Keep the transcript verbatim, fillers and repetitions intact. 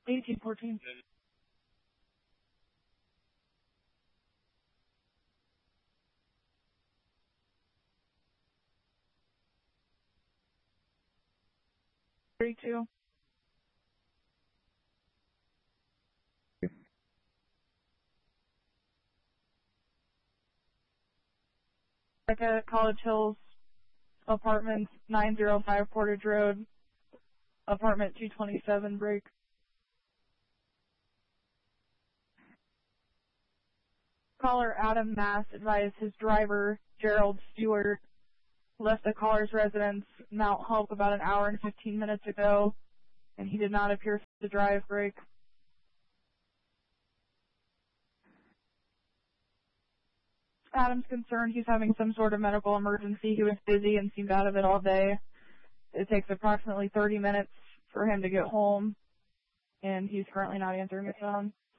eighteen fourteen. thirty-two. Becca, College Hills, Apartments, nine oh five Portage Road, Apartment two twenty-seven, break. Caller Adam Mass advised his driver, Gerald Stewart, left the caller's residence, Mount Hope, about an hour and fifteen minutes ago, and he did not appear to drive, break. Adam's concerned he's having some sort of medical emergency. He was busy and seemed out of it all day. It takes approximately thirty minutes for him to get home, and he's currently not answering his phone.